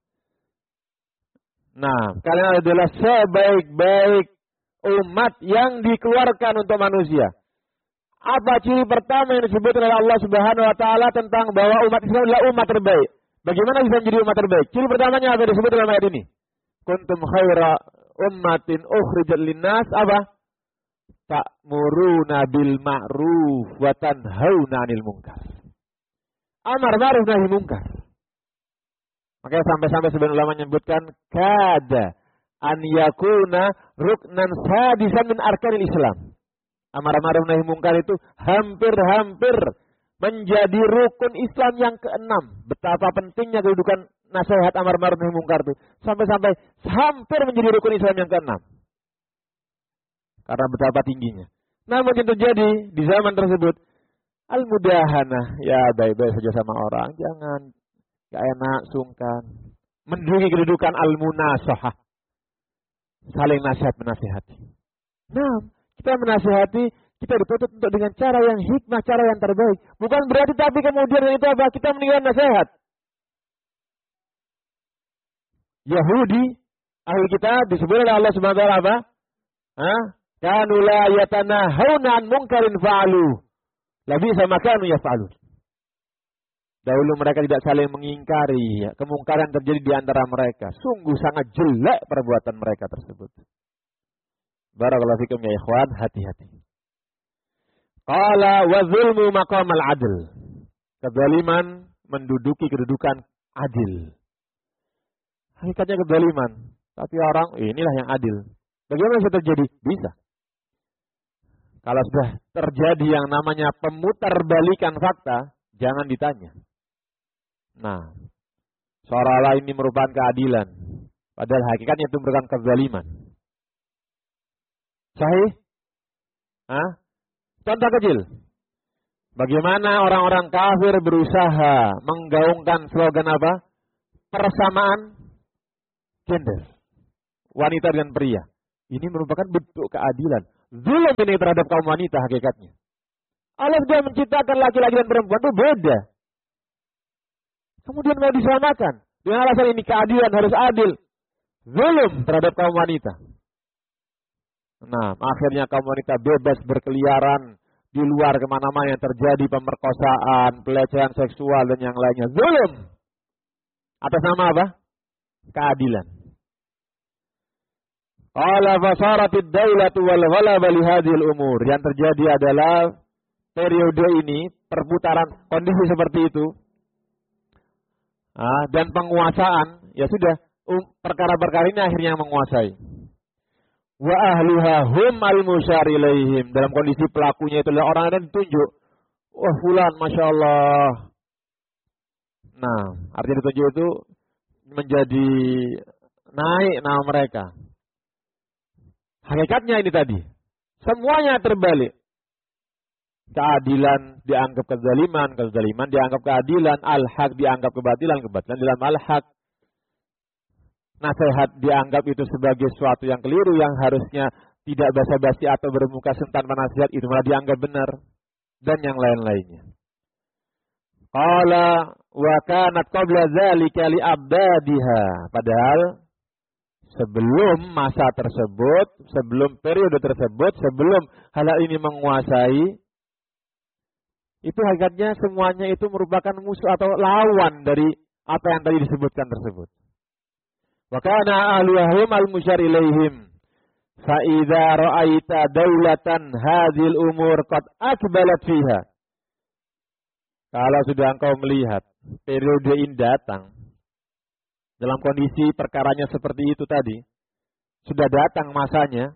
Nah, kalian adalah sebaik-baik umat yang dikeluarkan untuk manusia. Apa ciri pertama yang disebut oleh Allah Subhanahu wa taala tentang bahwa umat Islam adalah umat terbaik? Bagaimana bisa menjadi umat terbaik? Ciri pertamanya apa disebut dalam ayat ini? Kuntum khaira ummatin ukhrijat linnas, apa? Ta'muruna bil ma'ruf wa tanhauna 'anil munkar. Amar ma'ruf nahi munkar. Makanya sampai-sampai sebagian ulama menyebutkan kada an yakuna ruknan sadisan min arkanil Islam. Amar ma'ruf nahi munkar itu hampir-hampir menjadi rukun Islam yang keenam. Betapa pentingnya kedudukan nasihat amar ma'ruf nahi munkar itu. Sampai-sampai hampir menjadi rukun Islam yang keenam. Karena betapa tingginya. Namun yang terjadi di zaman tersebut, al-mudahanah, ya baik-baik saja sama orang, jangan gak enak, sungkan. Menduduki kedudukan al-munasahah. Saling nasihat menasihati. Nah, kita menasihati, kita dituntut untuk dengan cara yang hikmah, cara yang terbaik. Bukan berarti tapi kemudian itu apa? Kita meninggalkan nasihat. Yahudi, ahli kitab disebut oleh Allah Subhanahu wa taala apa? Hah? Kanu la yatanahawna an munkarin fa'alu. Labisa ma kanu yaf'alun. Dahulu mereka tidak saling mengingkari ya, kemungkaran terjadi di antara mereka. Sungguh sangat jelek perbuatan mereka tersebut. Barakallahu fikum ya ikhwan, hati-hati. Qala wa zulmu maqamal adl. Kezaliman menduduki kedudukan adil. Hakikatnya kezaliman, tapi orang inilah yang adil. Bagaimana bisa terjadi? Bisa. Kalau sudah terjadi yang namanya pemutarbalikan fakta, jangan ditanya. Nah, seolah-olah ini merupakan keadilan. Padahal hakikatnya itu merupakan kezaliman. Sahih? Hah? Contoh kecil. Bagaimana orang-orang kafir berusaha menggaungkan slogan apa? Persamaan gender. Wanita dengan pria. Ini merupakan bentuk keadilan. Zulm ini terhadap kaum wanita hakikatnya. Allah sudah menciptakan laki-laki dan perempuan itu beda. Kemudian mau disamakan. Dengan alasan ini keadilan harus adil. Zulm terhadap kaum wanita. Nah, akhirnya kaum wanita bebas berkeliaran di luar kemana-mana, yang terjadi pemerkosaan, pelecehan seksual dan yang lainnya. Zulm. Atas nama apa? Keadilan. Qala fasaratid daulatu wal ghalaba li hadhil umur. Yang terjadi adalah periode ini, perputaran kondisi seperti itu. Ah, dan penguasaan, ya sudah, um, perkara-perkara ini akhirnya menguasai. Wa ahluha hum al-musyar ilaihim. Dalam kondisi pelakunya itu adalah orang yang ditunjuk. Wah, fulan, Masya Allah. Nah, artinya ditunjuk itu menjadi naik nama mereka. Hakikatnya ini tadi. Semuanya terbalik. Keadilan dianggap kezaliman, kezaliman dianggap keadilan, al-haq dianggap kebatilan, kebatilan dalam al-haq. Nasihat dianggap itu sebagai sesuatu yang keliru, yang harusnya tidak basa-basi atau bermuka tanpa nasihat, itu malah dianggap benar. Dan yang lain-lainnya. Qala wa kanat qabla dzalika li abdadiha. Padahal sebelum masa tersebut, sebelum periode tersebut, sebelum hal ini menguasai, itu hakikatnya semuanya itu merupakan musuh atau lawan dari apa yang tadi disebutkan tersebut. Wa kana ahluhum al-musyar ilaihim. Fa idza ra'aita daulatan hadhil umur qad akbalat fiha. Kalau sudah engkau melihat periode ini datang dalam kondisi perkaranya seperti itu tadi, sudah datang masanya.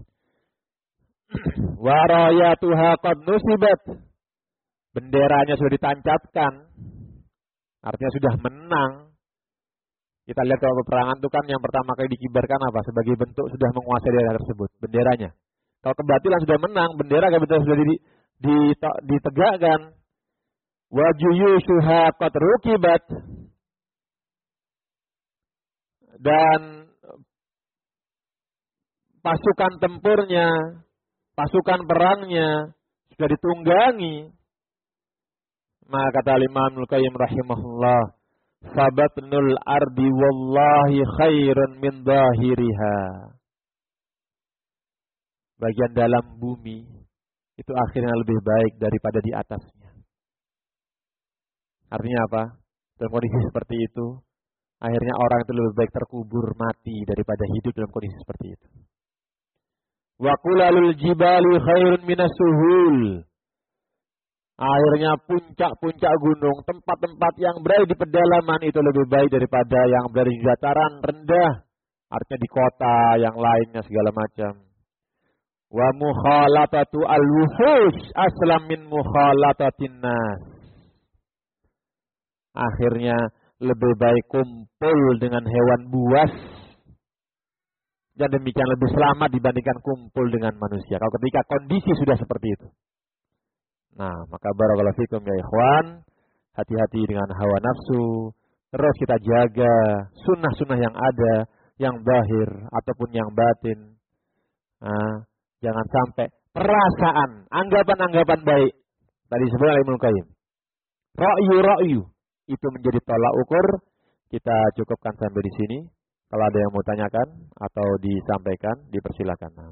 Wa rayatuha qad nusibat. Benderanya sudah ditancapkan. Artinya sudah menang. Kita lihat kalau peperangan itu kan yang pertama kali dikibarkan apa? Sebagai bentuk sudah menguasai daerah tersebut. Benderanya. Kalau kebatilan sudah menang, bendera kebatilan sudah ditegakkan. Wa juyushuha qad rukibat. Dan pasukan tempurnya, pasukan perangnya sudah ditunggangi. Maka kata Imam Ibnu Qayyim rahimahullah, sabatnul ardi wallahi khairun min zahiriha. Bagian dalam bumi itu akhirnya lebih baik daripada di atasnya. Artinya apa? Dalam kondisi seperti itu, akhirnya orang itu lebih baik terkubur mati daripada hidup dalam kondisi seperti itu. Wa qulalul jibali khairun minas suhul. Akhirnya puncak-puncak gunung, tempat-tempat yang berada di pedalaman itu lebih baik daripada yang berada di dataran rendah. Artinya di kota yang lainnya segala macam. Wa mukhalatatu al-wuhush aslam min mukhalatatin nas. Akhirnya lebih baik kumpul dengan hewan buas. Dan demikian lebih selamat dibandingkan kumpul dengan manusia. Kalau ketika kondisi sudah seperti itu. Nah, maka barakallahu fikum ya ikhwan, hati-hati dengan hawa nafsu, terus kita jaga sunnah-sunnah yang ada, yang zahir ataupun yang batin. Nah, jangan sampai perasaan, anggapan-anggapan baik, tadi disebut oleh Ibnu Qayyim, ra'yu-ra'yu, itu menjadi tolak ukur. Kita cukupkan sampai di sini. Kalau ada yang mau tanyakan atau disampaikan, dipersilakan. Nah.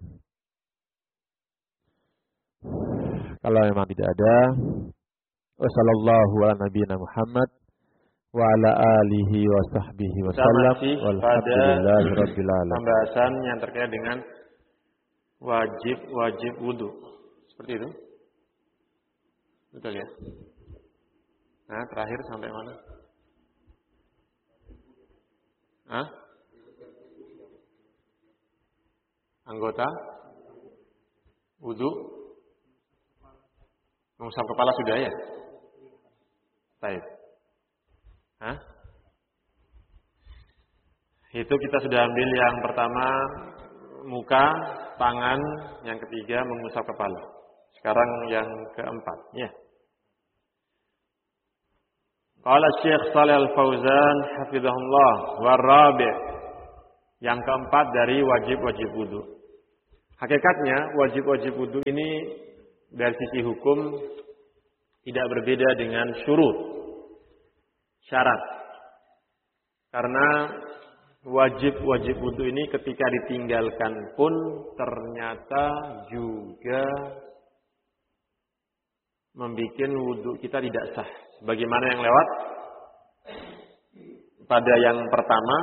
Kalau memang tidak ada, wassallallahu ala nabiyina Muhammad wa ala alihi wa sahbihi wa sallam walhamdulillahi rabbil alamin. Pembahasan yang terkait dengan wajib-wajib wudu. Seperti itu? Betul ya? Nah, terakhir sampai mana? Hah? Anggota wudu? Mengusap kepala sudah ya? Baik. Hah? Itu kita sudah ambil yang pertama muka, tangan, yang ketiga mengusap kepala. Sekarang yang keempat, ya. Qala Syekh Shalih Al-Fauzan hafizahullah warabi', yang keempat dari wajib-wajib wudu. Hakikatnya wajib-wajib wudu ini dari sisi hukum tidak berbeda dengan syurut, syarat. Karena wajib-wajib wudu ini ketika ditinggalkan pun ternyata juga membuat wudu kita tidak sah. Bagaimana yang lewat pada yang pertama,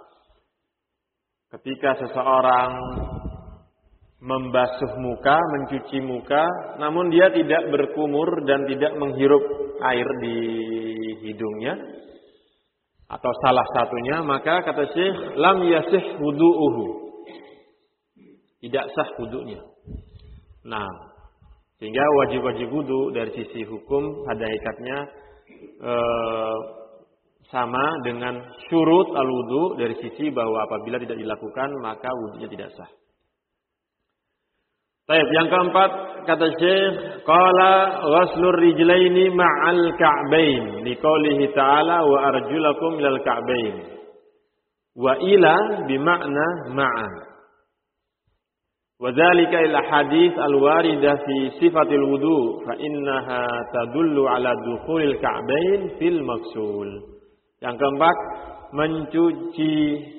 ketika seseorang membasuh muka, mencuci muka, namun dia tidak berkumur dan tidak menghirup air di hidungnya, atau salah satunya, maka kata Syekh, lam yasih wudu'uhu, tidak sah wudunya. Nah, sehingga wajib-wajib wudu dari sisi hukum pada hakikatnya eh, sama dengan syurut al-wudu dari sisi bahwa apabila tidak dilakukan maka wudunya tidak sah. Baik, yang keempat kata Syekh, qala ghaslur rijlaini ma'al ka'bain liqaulihi ta'ala wa arjulakum ilal ka'bain. Wa ila bima'na ma'a. Wa dzalika ila hadits al-waridah fi sifatil wudu fa innaha tadullu ala dukhulil ka'bain fil maksul. Yang keempat, mencuci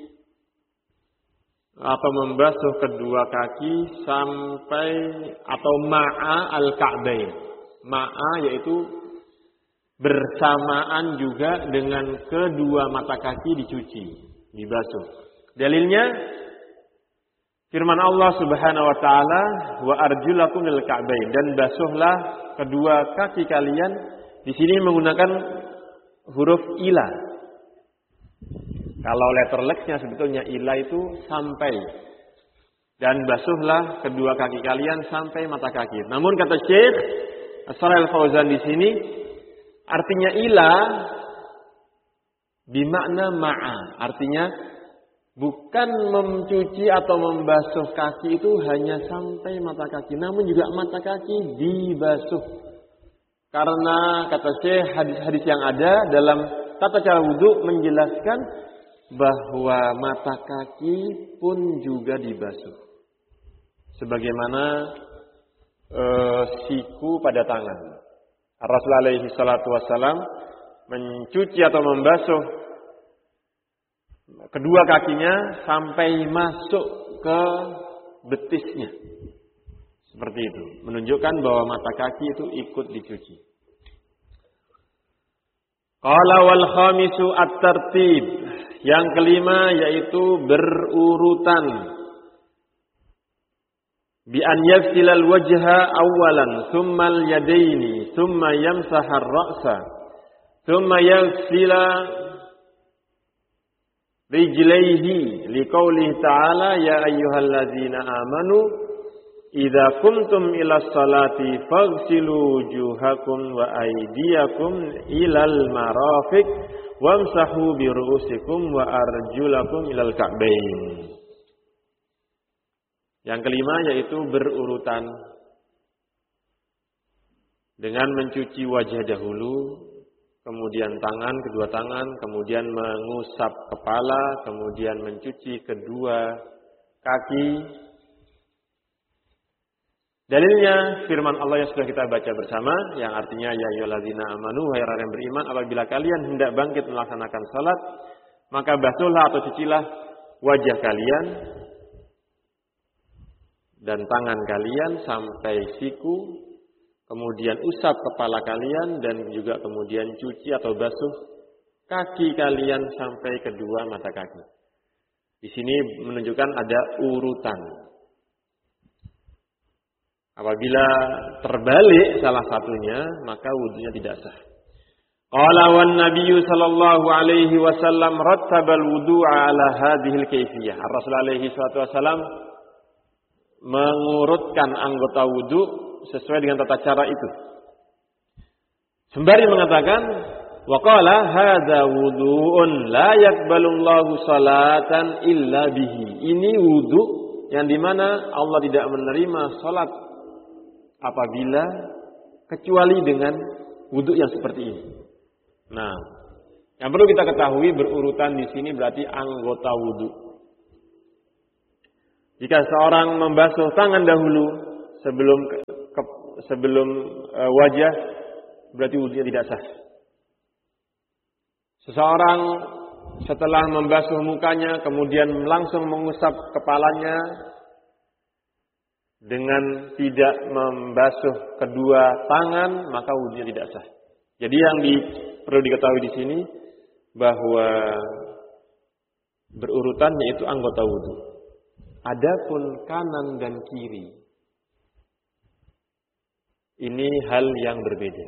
atau membasuh kedua kaki sampai atau ma'a al-ka'bain. Ma'a yaitu bersamaan juga dengan kedua mata kaki dicuci, dibasuh. Dalilnya firman Allah Subhanahu wa taala, wa arjulakum lil ka'bain, dan basuhlah kedua kaki kalian. Di sini menggunakan huruf ila. Kalau letter X-nya sebetulnya ila itu sampai. Dan basuhlah kedua kaki kalian sampai mata kaki. Namun kata Syekh Shalih Al-Fauzan di sini artinya ila bimakna ma'a. Artinya bukan mencuci atau membasuh kaki itu hanya sampai mata kaki, namun juga mata kaki dibasuh. Karena kata Syekh hadis-hadis yang ada dalam tata cara wudu menjelaskan bahwa mata kaki pun juga dibasuh. Sebagaimana e, siku pada tangan. Rasulullah alaihi salatu wassalam mencuci atau membasuh kedua kakinya sampai masuk ke betisnya. Seperti itu. Menunjukkan bahwa mata kaki itu ikut dicuci. Qala wal khamisu at-tartib. Yang kelima yaitu berurutan. Bi an yaghsilal wajha awalan, thumma al-yadaini, thumma yamsahar ra'sa, thumma yaghsila rijlaihi liqaulihi ta'ala ya ayyuhalladzina amanu idza qumtum ilas salati faghsilu wujuhakum wa aydiyakum ilal marafiq wamsahu bi ru'usikum wa arjulakum ilal ka'bain. Yang kelima yaitu berurutan dengan mencuci wajah dahulu, kemudian tangan, kedua tangan, kemudian mengusap kepala, kemudian mencuci kedua kaki. Dalilnya firman Allah yang sudah kita baca bersama, yang artinya ya ayyuhalladzina amanu, wahai orang yang beriman, apabila kalian hendak bangkit melaksanakan salat, maka basuhlah atau cucilah wajah kalian dan tangan kalian sampai siku, kemudian usap kepala kalian dan juga kemudian cuci atau basuh kaki kalian sampai kedua mata kaki. Di sini menunjukkan ada urutan. Apabila terbalik salah satunya, maka wudunya tidak sah. Qala wan nabiyyu sallallahu alaihi wasallam rattabal wudu'a ala hadhil kaifiyah. Rasul alaihi wasallam mengurutkan anggota wudu sesuai dengan tata cara itu. Sembari mengatakan, wa qala hadza wudu'un la yaqbalullahu salatan illa bihi. Ini wudu yang dimana Allah tidak menerima salat apabila kecuali dengan wudhu yang seperti ini. Nah, Yang perlu kita ketahui berurutan di sini berarti anggota wudu. Jika seorang membasuh tangan dahulu sebelum ke, ke, sebelum e, wajah, berarti wudunya tidak sah. Seseorang setelah membasuh mukanya kemudian langsung mengusap kepalanya dengan tidak membasuh kedua tangan, maka wudunya tidak sah. Jadi yang di, perlu diketahui di sini bahwa berurutan yaitu anggota wudu. Adapun kanan dan kiri, ini hal yang berbeda.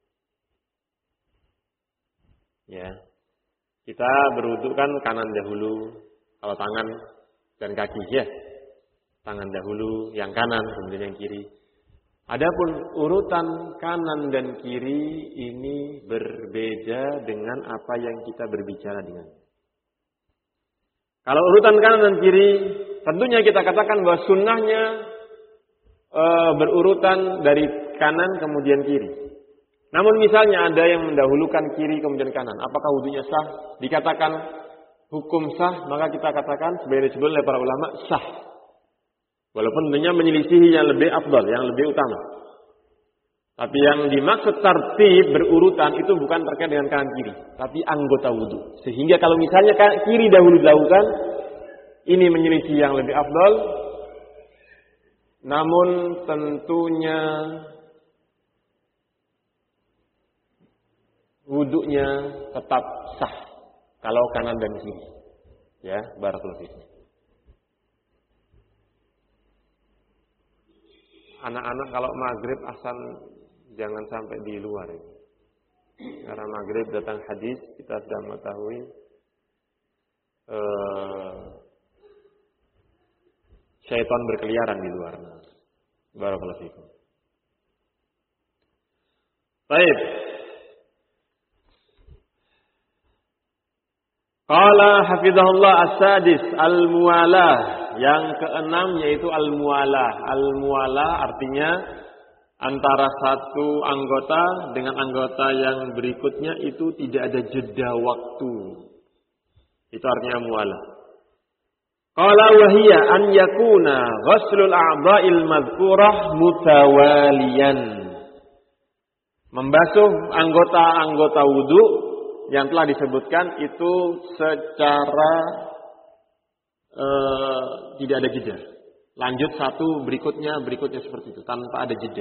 Ya, kita berwudu kan kanan dahulu, kalau tangan dan kaki ya, tangan dahulu, yang kanan kemudian yang kiri. Adapun urutan kanan dan kiri ini berbeda dengan apa yang kita berbicara dengan. Kalau urutan kanan dan kiri, tentunya kita katakan bahwa sunnahnya e, berurutan dari kanan kemudian kiri. Namun misalnya ada yang mendahulukan kiri kemudian kanan, apakah wudunya sah? Dikatakan hukum sah, maka kita katakan sebagai disebut oleh para ulama sah. Walaupun tentunya menyelisihi yang lebih afdal, yang lebih utama. Tapi yang dimaksud tartib berurutan itu bukan terkait dengan kanan kiri, tapi anggota wudu. Sehingga kalau misalnya kiri dahulu dilakukan, ini menyelisih yang lebih afdal. Namun tentunya wudunya tetap sah kalau kanan dan kiri. Ya, barakallahu fiikum. Anak-anak kalau maghrib asal jangan sampai di luar ini. Karena maghrib datang hadis, kita sudah mengetahui uh, syaitan berkeliaran di luar. Barakallahu fiikum. Baik. Qala hafizahullah as-sadis al-muwalah. Yang keenam yaitu al-muwalah. Al-muwalah artinya antara satu anggota dengan anggota yang berikutnya itu tidak ada jeda waktu. Itu artinya muwalah. Qala wa hiya an yakuna ghuslul a'dha'il madhkurah mutawaliyan. Membasuh anggota-anggota wudu yang telah disebutkan itu secara Uh, tidak ada jeda. Lanjut satu berikutnya, berikutnya seperti itu tanpa ada jeda.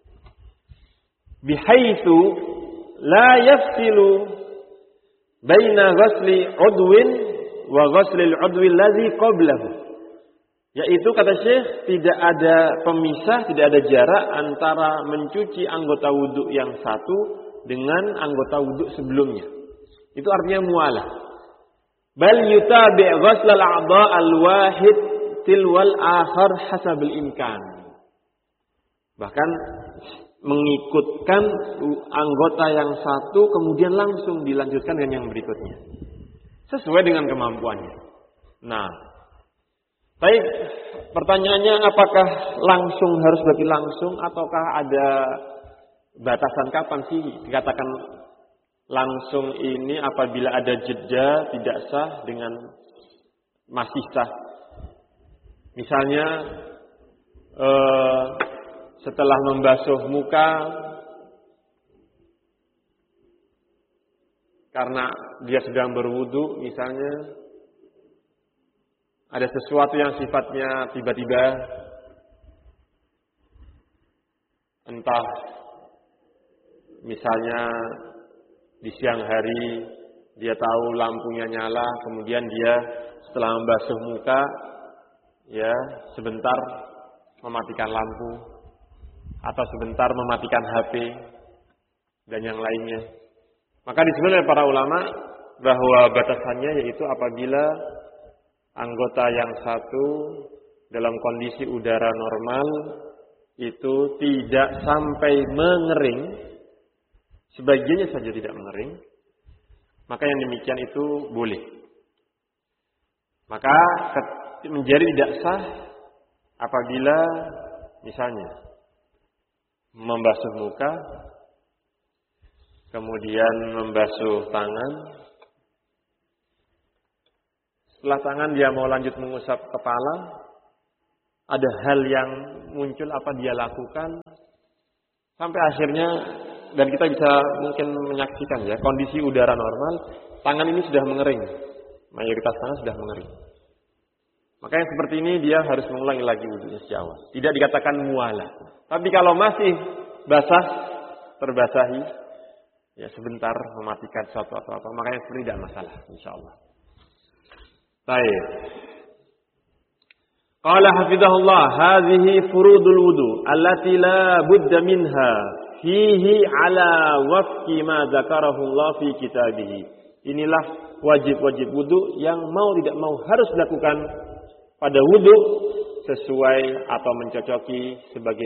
Bihaitsu la yafsilu baina ghusli udwin wa ghuslil udwi allazi qablahu. Yaitu kata Syekh tidak ada pemisah, tidak ada jarak antara mencuci anggota wudu yang satu dengan anggota wudu sebelumnya. Itu artinya mualah. Bal yutabi' ghuslal a'dha' al-wahid tilwal akhar hasabul imkan. Bahkan mengikutkan anggota yang satu kemudian langsung dilanjutkan dengan yang berikutnya. Sesuai dengan kemampuannya. Nah, baik, pertanyaannya apakah langsung harus berarti langsung ataukah ada batasan kapan sih dikatakan langsung ini apabila ada jeda tidak sah dengan masih sah. Misalnya eh, setelah membasuh muka karena dia sedang berwudu misalnya ada sesuatu yang sifatnya tiba-tiba entah misalnya di siang hari dia tahu lampunya nyala, kemudian dia setelah membasuh muka, ya sebentar mematikan lampu atau sebentar mematikan H P dan yang lainnya. Maka disebut oleh para ulama bahwa batasannya yaitu apabila anggota yang satu dalam kondisi udara normal itu tidak sampai mengering. Sebagiannya saja tidak mengering, maka yang demikian itu boleh. Maka menjadi tidak sah apabila misalnya membasuh muka, kemudian membasuh tangan. Setelah tangan dia mau lanjut mengusap kepala, ada hal yang muncul apa dia lakukan, sampai akhirnya, dan kita bisa mungkin menyaksikan ya, kondisi udara normal, tangan ini sudah mengering, mayoritas tangan sudah mengering. Maka yang seperti ini dia harus mengulangi lagi wudunya sejak awal. Tidak dikatakan mualah. Tapi kalau masih basah, terbasahi, ya sebentar mematikan suatu atau apa, makanya seperti tidak masalah, insyaallah. Baik. Qala hafizahullah, hadhihi furudul wudu allati la budda minha fihi ala wafqi ma dzakarahu Allah fi kitabih. Inilah wajib-wajib wudu yang mau tidak mau harus dilakukan pada wudu sesuai atau mencocoki sebagai